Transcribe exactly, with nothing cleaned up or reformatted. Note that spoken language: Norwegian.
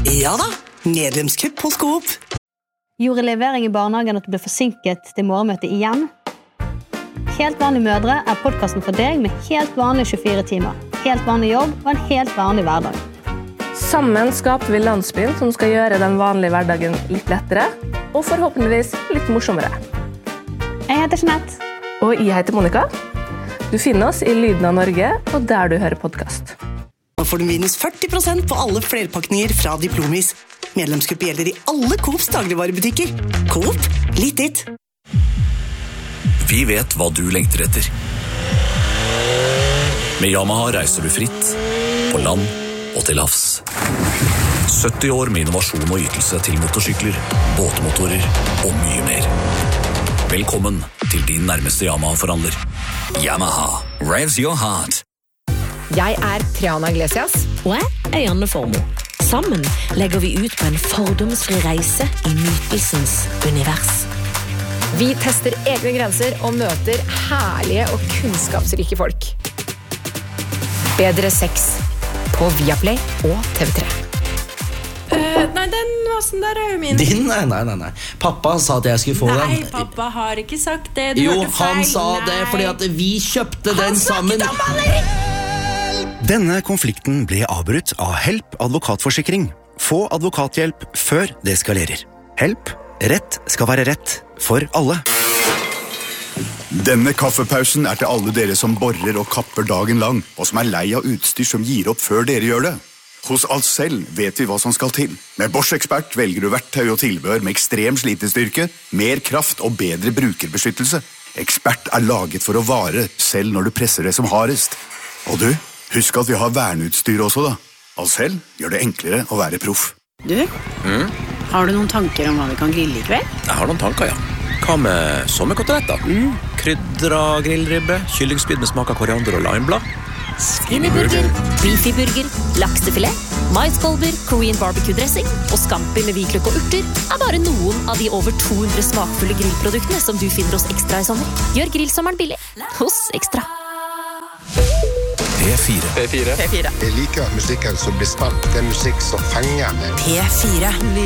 Ja da, medlemskupp på Coop. Gjorde levering i barnehagen at du ble forsinket til morgenmøtet igjen? Helt vanlige mødre er podcasten for deg med helt vanlige tjuefire timer, helt vanlig jobb og en helt vanlig hverdag. Sammen skaper vi landsbyen som skal gjøre den vanlige hverdagen litt lettere, og forhåpentligvis litt morsommere. Jeg heter Jeanette. Og jeg heter Monica. Du finner oss i Lyden av Norge, og der du hører podcast. Nå får du minus førti prosent på alle flerpakninger fra Diplomis. Medlemskupp gjelder i alle Coops dagligvarebutikker. Coop, litt ditt. Vi vet hva du lengter etter. Med Yamaha reiser du fritt, på land og til havs. sytti år med innovasjon og ytelse til motorsykler, båtmotorer og mye mer. Velkommen til din nærmeste Yamaha-forhandler. Yamaha, revs your heart. Jeg er Triana Iglesias. Og jeg er Janne Formo. Sammen legger vi ut på en fordomsfri reise i nytelsens univers. Vi tester egne grenser og møter herlige og kunnskapsrike folk. Bedre sex på Viaplay og T V tre. Uh, nei, den vasen der er jo min. Din? Nei, nei, nei, nei. Pappa sa at jeg skulle få nei, den. Nei, pappa har ikke sagt det. Du jo, hørte feil. Han sa nei. det fordi at vi kjøpte den sammen. Han snakket om maleri! Denne konflikten ble avbrutt av Help advokatforsikring. Få advokathjelp før det skalerer. Help. Rett skal være rett for alle. Denne kaffepausen er til alle dere som borer og kapper dagen lang, og som er lei av utstyr som gir opp før dere gjør det. Hos Ahlsell vet vi hva som skal til. Med Bosch-ekspert velger du verktøy og tilbehør med ekstrem slitestyrke, mer kraft og bedre brukerbeskyttelse. Ekspert er laget for å vare, selv når du presser det som hardest. Og du, husk at vi har verneutstyr også da. Ahlsell gjør det enklere å være proff. Du, mm? Har du noen tanker om hva vi kan grille i kveld? Jeg har noen tanker, ja. Hva med sommerkoteletter? Mm. Krydra grillribbe, kyllingspyd med smak av koriander og limeblad. Skinnyburger, beefyburger, laksefilet, maiskolber, Korean barbecue-dressing og scampi med hvitløk og urter er bare noen av de over to hundre smakfulle grillproduktene som du finner hos Ekstra i sommer. Gjør grillsommeren billig hos Ekstra. P fire. P fire. P fire. Jeg liker musikken som blir spilt. Det er musikk som fenger meg. P fire.